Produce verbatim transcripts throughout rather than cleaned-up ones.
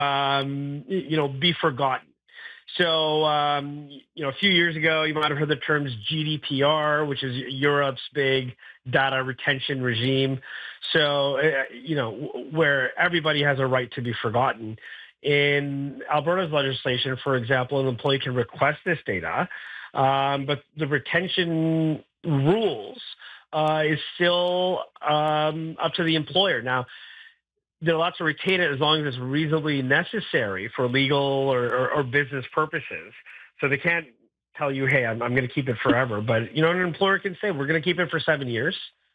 um, you know, be forgotten. So, um, you know, a few years ago, you might have heard the terms G D P R, which is Europe's big data retention regime. So, uh, you know, where everybody has a right to be forgotten. In Alberta's legislation, for example, an employee can request this data, um, but the retention rules uh, is still um, up to the employer. Now, they're allowed to retain it as long as it's reasonably necessary for legal or, or, or business purposes. So they can't tell you, hey, I'm, I'm going to keep it forever. But, you know, an employer can say, we're going to keep it for seven years.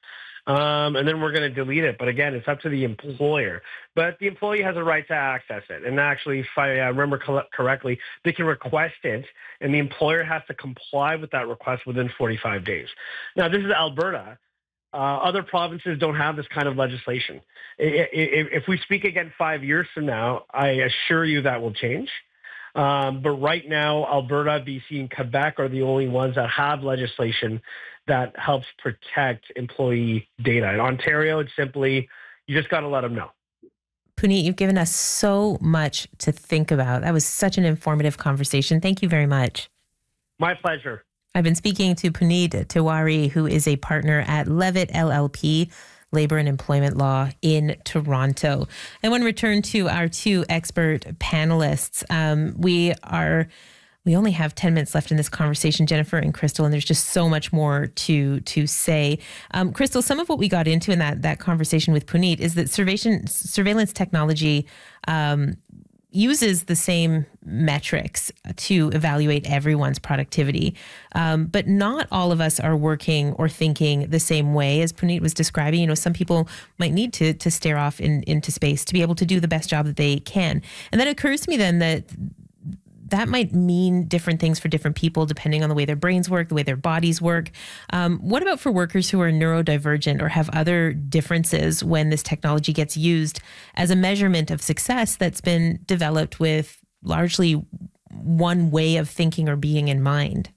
Um, and then we're going to delete it. But again, it's up to the employer. But the employee has a right to access it. And actually, if I uh, remember co- correctly, they can request it, and the employer has to comply with that request within forty-five days. Now, this is Alberta. Uh, other provinces don't have this kind of legislation. I- I- If we speak again five years from now, I assure you that will change. Um, but right now, Alberta, B C, and Quebec are the only ones that have legislation that helps protect employee data. In Ontario, it's simply, you just got to let them know. Puneet, you've given us so much to think about. That was such an informative conversation. Thank you very much. My pleasure. I've been speaking to Puneet Tiwari, who is a partner at Levitt L L P, Labor and Employment Law in Toronto. I want to return to our two expert panelists. Um, we are... We only have ten minutes left in this conversation, Jennifer and Crystal, and there's just so much more to to say. Um, Crystal, some of what we got into in that that conversation with Puneet is that surveillance, surveillance technology um, uses the same metrics to evaluate everyone's productivity. Um, but not all of us are working or thinking the same way as Puneet was describing. You know, some people might need to to stare off in, into space to be able to do the best job that they can. And that occurs to me then that that might mean different things for different people depending on the way their brains work, the way their bodies work. Um, what about for workers who are neurodivergent or have other differences when this technology gets used as a measurement of success that's been developed with largely one way of thinking or being in mind?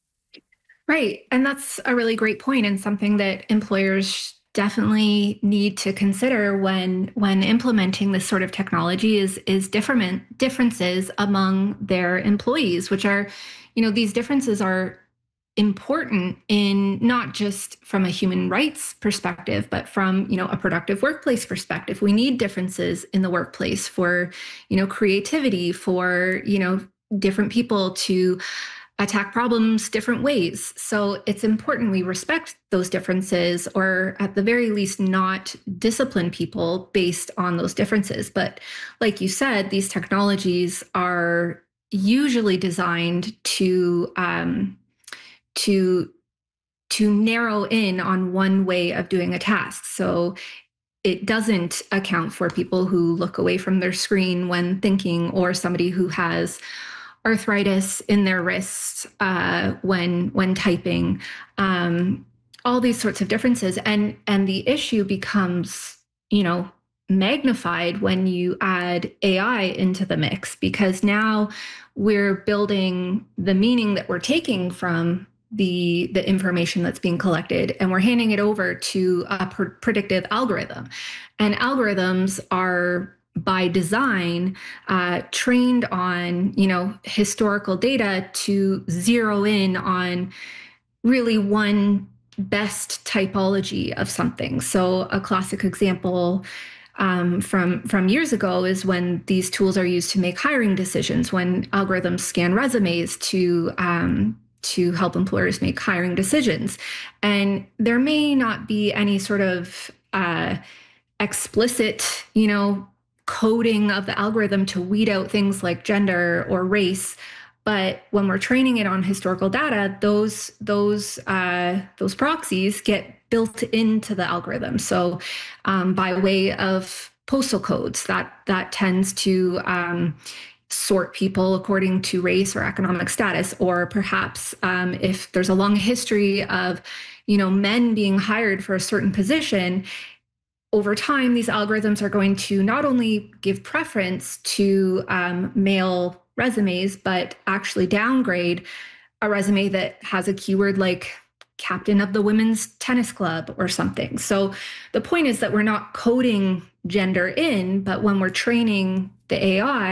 Right. And that's a really great point, and something that employers definitely need to consider when when implementing this sort of technology is is different differences among their employees, which are, you know, these differences are important in not just from a human rights perspective, but from, you know, a productive workplace perspective. We need differences in the workplace for, you know, creativity, for, you know, different people to attack problems different ways. So it's important we respect those differences, or at the very least not discipline people based on those differences. But like you said, these technologies are usually designed to um, to to narrow in on one way of doing a task. So it doesn't account for people who look away from their screen when thinking, or somebody who has arthritis in their wrists uh, when when typing, um, all these sorts of differences. And and the issue becomes, you know, magnified when you add A I into the mix, because now we're building the meaning that we're taking from the the information that's being collected, and we're handing it over to a pr- predictive algorithm. And algorithms are, by design, uh, trained on, you know, historical data to zero in on really one best typology of something. So a classic example um, from from years ago is when these tools are used to make hiring decisions, when algorithms scan resumes to um, to help employers make hiring decisions. And there may not be any sort of uh, explicit, you know, coding of the algorithm to weed out things like gender or race, but when we're training it on historical data, those those uh, those proxies get built into the algorithm. So um, by way of postal codes, that that tends to um, sort people according to race or economic status, or perhaps um, if there's a long history of, you know, men being hired for a certain position, over time, these algorithms are going to not only give preference to um, male resumes, but actually downgrade a resume that has a keyword like captain of the women's tennis club or something. So the point is that we're not coding gender in, but when we're training the A I